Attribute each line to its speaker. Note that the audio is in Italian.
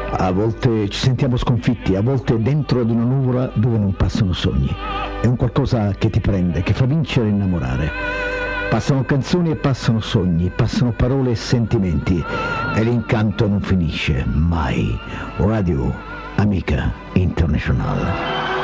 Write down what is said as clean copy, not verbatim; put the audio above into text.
Speaker 1: A volte ci sentiamo sconfitti, a volte dentro ad una nuvola dove non passano sogni. È un qualcosa che ti prende, che fa vincere e innamorare. Passano canzoni e passano sogni, passano parole e sentimenti e l'incanto non finisce mai. Radio Amica Internazionale.